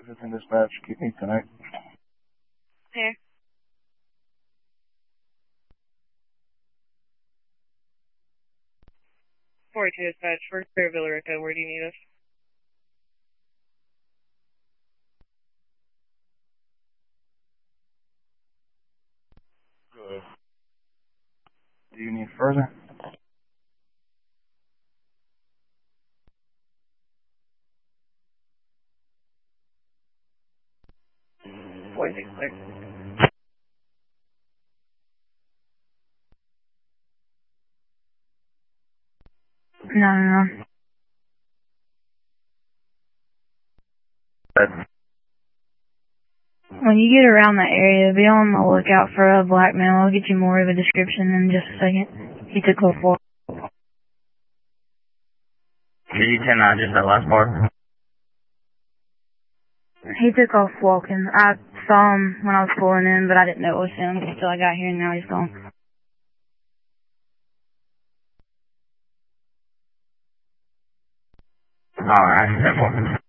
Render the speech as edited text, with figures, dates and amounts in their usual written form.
Assistant dispatch, keep me tonight. Here. 42 dispatch, we're clear Villarica. Where do you need us? Good. Do you need further? No. When you get around that area, be on the lookout for a black male. I'll get you more of a description in just a second. He took off walk. Did you turn on just that last part? He took off walking. I saw him when I was pulling in, but I didn't know it was him until I got here, and now he's gone. Alright,